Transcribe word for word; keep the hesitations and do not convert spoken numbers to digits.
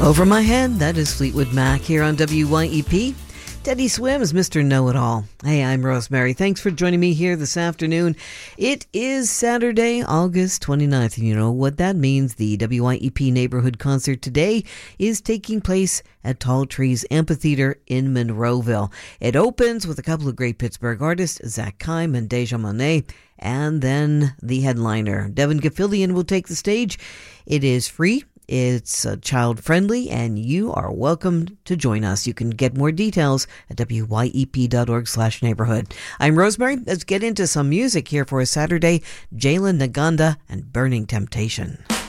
Over My Head, that is Fleetwood Mac here on W Y E P. Teddy Swims, Mister Know-It-All. Hey, I'm Rosemary. Thanks for joining me here this afternoon. It is Saturday, August twenty-ninth. And you know what that means. The W Y E P Neighborhood Concert today is taking place at Tall Trees Amphitheater in Monroeville. It opens with a couple of great Pittsburgh artists, Zach Kime and Deja Monet, and then the headliner, Devin Gafillion, will take the stage. It is free. It's uh, child-friendly, and you are welcome to join us. You can get more details at W Y E P dot org slash neighborhood. I'm Rosemary. Let's get into some music here for a Saturday. Jalen Naganda and Burning Temptation.